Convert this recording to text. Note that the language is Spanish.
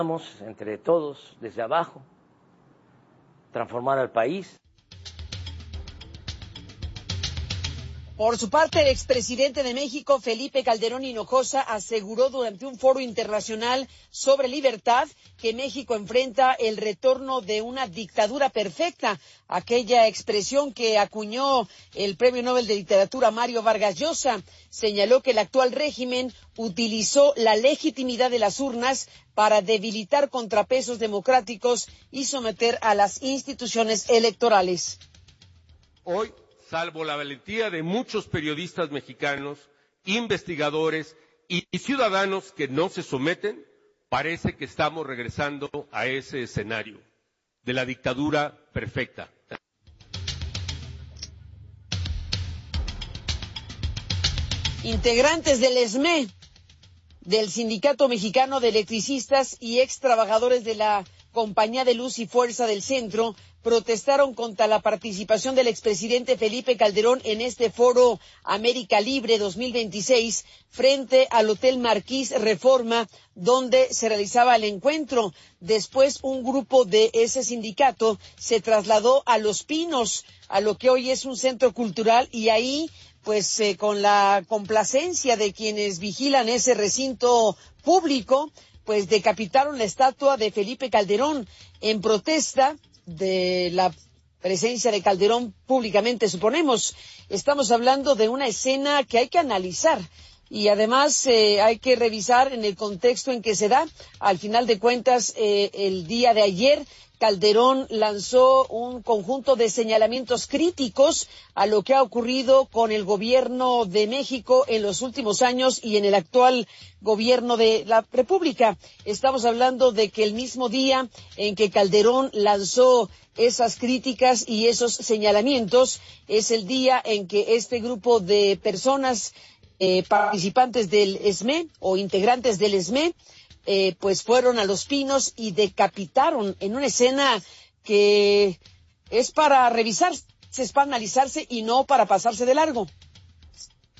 entre todos, desde abajo, transformar al país. Por su parte, el expresidente de México, Felipe Calderón Hinojosa, aseguró durante un foro internacional sobre libertad que México enfrenta el retorno de una dictadura perfecta, aquella expresión que acuñó el Premio Nobel de Literatura Mario Vargas Llosa. Señaló que el actual régimen utilizó la legitimidad de las urnas para debilitar contrapesos democráticos y someter a las instituciones electorales. Hoy, salvo la valentía de muchos periodistas mexicanos, investigadores y ciudadanos que no se someten, parece que estamos regresando a ese escenario de la dictadura perfecta. Integrantes del ESME, del Sindicato Mexicano de Electricistas y ex trabajadores de la Compañía de Luz y Fuerza del Centro, protestaron contra la participación del expresidente Felipe Calderón en este foro América Libre 2026 frente al Hotel Marquis Reforma, donde se realizaba el encuentro. Después, un grupo de ese sindicato se trasladó a Los Pinos, a lo que hoy es un centro cultural, y ahí, pues con la complacencia de quienes vigilan ese recinto público, pues decapitaron la estatua de Felipe Calderón en protesta de la presencia de Calderón públicamente, suponemos. Estamos hablando de una escena que hay que analizar y además hay que revisar en el contexto en que se da. Al final de cuentas, el día de ayer, Calderón lanzó un conjunto de señalamientos críticos a lo que ha ocurrido con el gobierno de México en los últimos años y en el actual gobierno de la República. Estamos hablando de que el mismo día en que Calderón lanzó esas críticas y esos señalamientos es el día en que este grupo de personas participantes del ESME o integrantes del ESME pues fueron a Los Pinos y decapitaron en una escena que es para revisarse, es para analizarse y no para pasarse de largo.